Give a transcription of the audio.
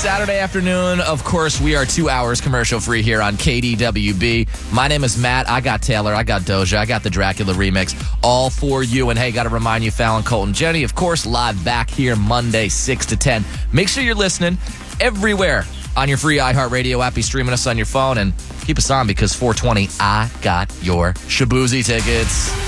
Saturday afternoon. Of course, we are 2 hours commercial free here on KDWB. My name is Matt. I got Taylor. I got Doja. I got the Dracula remix all for you. And hey, got to remind you, Fallon, Colton, Jenny, of course, live back here Monday, 6 to 10. Make sure you're listening everywhere on your free iHeartRadio app. Be streaming us on your phone and keep us on because 420, I got your Shabuzi tickets.